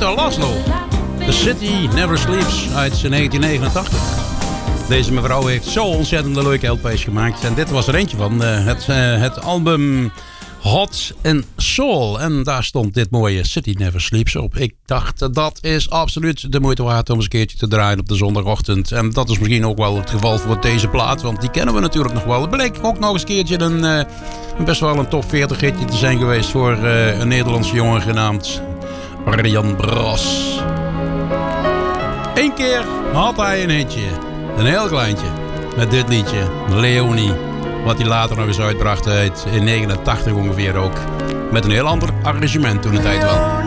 Peter Laszlo. The City Never Sleeps uit 1989. Deze mevrouw heeft zo ontzettend leuke LP's gemaakt. En dit was er eentje van. Het album Hot and Soul. En daar stond dit mooie City Never Sleeps op. Ik dacht, dat is absoluut de moeite waard om eens een keertje te draaien op de zondagochtend. En dat is misschien ook wel het geval voor deze plaat. Want die kennen we natuurlijk nog wel. Het bleek ook nog eens een keertje een best wel een top 40 hitje te zijn geweest voor een Nederlandse jongen genaamd Arjan Bras. Eén keer had hij een hitje. Een heel kleintje. Met dit liedje. Leonie. Wat hij later nog eens uitbracht in 89 ongeveer ook. Met een heel ander arrangement toen de tijd wel.